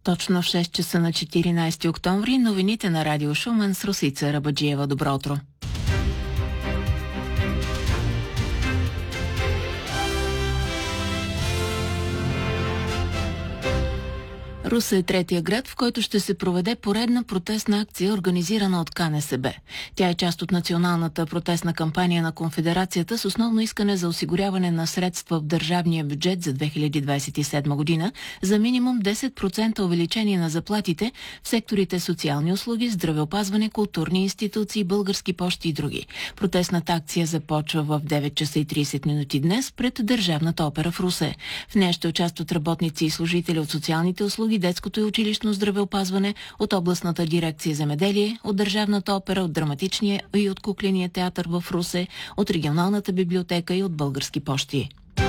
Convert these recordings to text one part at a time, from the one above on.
Точно в 6 часа на 14 октомври новините на Радио Шумен с Росица Рабаджиева. Добро утро! Русе е третия град, в който ще се проведе поредна протестна акция, организирана от КНСБ. Тя е част от националната протестна кампания на Конфедерацията с основно искане за осигуряване на средства в държавния бюджет за 2027 година за минимум 10% увеличение на заплатите в секторите социални услуги, здравеопазване, културни институции, български пощи и други. Протестната акция започва в 9 часа и 30 минути днес пред Държавната опера в Русе. В нея ще участват работници и служители от социалните услуги, детското и училищно здравеопазване, от областната дирекция земеделие, от Държавната опера, от драматичния и от кукления театър в Русе, от регионалната библиотека и от български пощи.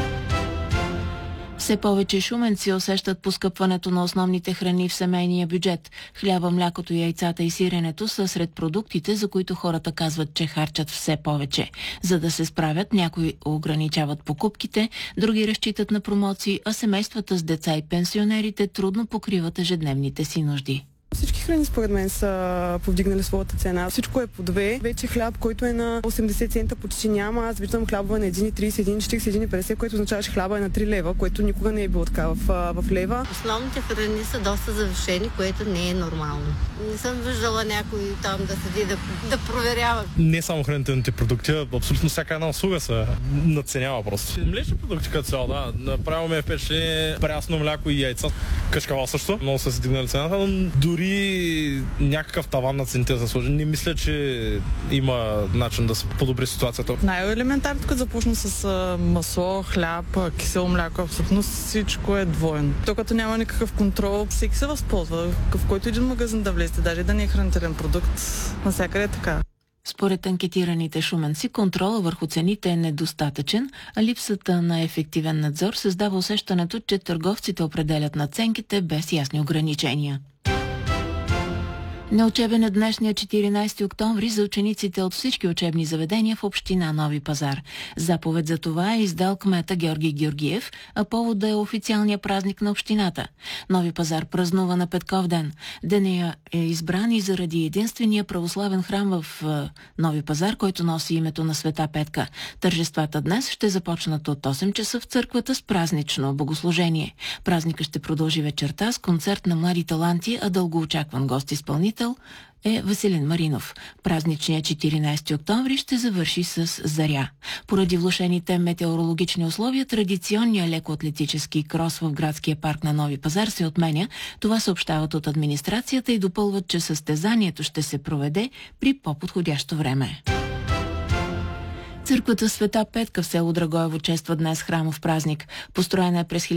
Все повече шуменци усещат поскъпването на основните храни в семейния бюджет. Хляба, млякото, яйцата и сиренето са сред продуктите, за които хората казват, че харчат все повече. За да се справят, някои ограничават покупките, други разчитат на промоции, а семействата с деца и пенсионерите трудно покриват ежедневните си нужди. Всички храни според мен са повдигнали своята цена. Всичко е по 2. Вече хляб, който е на 80 цента, почти няма. Аз виждам хлябове на 1,30, 1,40, 1,50, което означава, че хляба е на 3 лева, което никога не е било така в лева. Основните храни са доста завишени, което не е нормално. Не съм виждала някой там да седи да проверява. Не само хранителните продукти, абсолютно всяка една услуга се надценява просто. Млечни продукти като цяло, да. Направо ми е впечатление прясно мляко и яйца. Кашкавал също. Много са се дигнали цената, но дори някакъв таван на цените са сложени. Не мисля, че има начин да се подобри ситуацията. Най-елементарно, като започна с масло, хляб, кисело мляко, абсолютно всичко е двойно. То като няма никакъв контрол, всеки се възползва. В който един магазин да влезете, даже да не е хранителен продукт, навсякъде е така. Според анкетираните шуменци, контрола върху цените е недостатъчен, а липсата на ефективен надзор създава усещането, че търговците определят надценките без ясни ограничения. Неучебен е днешния 14 октомври за учениците от всички учебни заведения в община Нови пазар. Заповед за това е издал кмета Георги Георгиев, а повод да е официалния празник на общината. Нови пазар празнува на Петков ден. Денят е избран и заради единствения православен храм в Нови пазар, който носи името на Света Петка. Тържествата днес ще започнат от 8 часа в църквата с празнично богослужение. Празника ще продължи вечерта с концерт на млади таланти, а дългоочакван гост-изпълнител е Василин Маринов. Празничният 14 октомври ще завърши с заря. Поради влошените метеорологични условия, традиционният лекоатлетически крос в градския парк на Нови пазар се отменя. Това съобщават от администрацията и допълват, че състезанието ще се проведе при по-подходящо време. Църквата Света Петка в село Драгоево чества днес храмов празник. Построена е през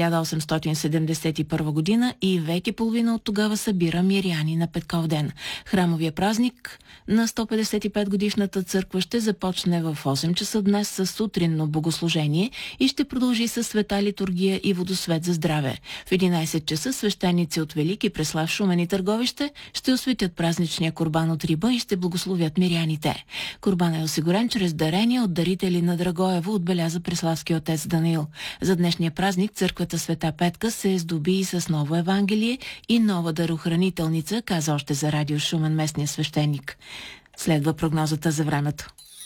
1871 година и век и половина от тогава събира миряни на Петков ден. Храмовия празник на 155 годишната църква ще започне в 8 часа днес с сутринно богослужение и ще продължи с света литургия и водосвет за здраве. В 11 часа свещеници от Велики Преслав, Шумен и Търговище ще осветят празничния курбан от риба и ще благословят миряните. Курбан е осигурен чрез дарения от дарители на Драгоево, отбеляза преславски отец Даниил. За днешния празник църквата Света Петка се здоби и с ново Евангелие и нова дарохранителница, каза още за Радио Шумен местния свещеник. Следва прогнозата за времето.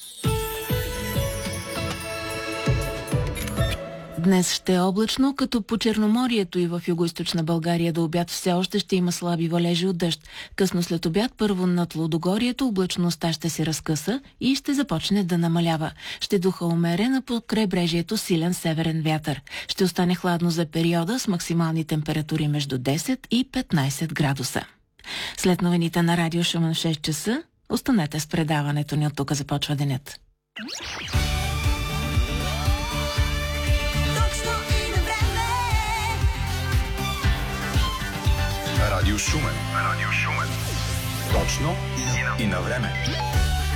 Днес ще е облачно, като по Черноморието и в югоизточна България до обяд все още ще има слаби валежи от дъжд. Късно след обяд първо над Лудогорието облачността ще се разкъса и ще започне да намалява. Ще духа умерена по крайбрежието силен северен вятър. Ще остане хладно за периода с максимални температури между 10 и 15 градуса. След новините на Радио Шумен в 6 часа, останете с предаването ни. От тук започва денят. Радио Шумен. Точно и на време.